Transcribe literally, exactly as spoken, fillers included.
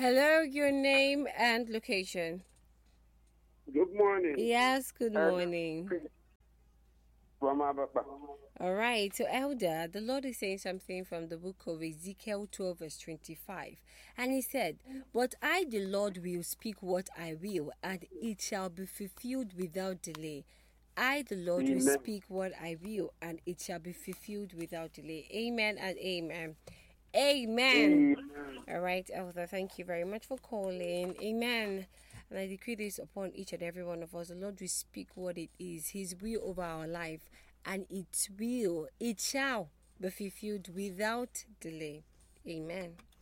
Hello, your name and location. Good morning. Yes, good morning. From Abapa. All right, so Elder, the Lord is saying something from the book of Ezekiel twelve, verse twenty-five. And he said, "But I, the Lord, will speak what I will, and it shall be fulfilled without delay. I, the Lord, will Amen. speak what I will, and it shall be fulfilled without delay." Amen and amen. Amen. Amen. All right, Elder, thank you very much for calling. Amen. And I decree this upon each and every one of us. The Lord will speak what it is, His will over our life, and it will, it shall be fulfilled without delay. Amen.